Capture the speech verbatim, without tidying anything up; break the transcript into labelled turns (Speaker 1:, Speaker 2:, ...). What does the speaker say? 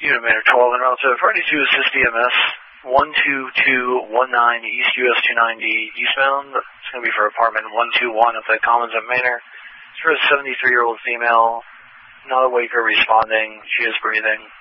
Speaker 1: Unit Manor twelve and route to Friday two assist D M S one two two one nine East U S two ninety eastbound. It's going to be for apartment one two one at the Commons at Manor. It's for a seventy-three-year-old female, not awake or responding. She is breathing.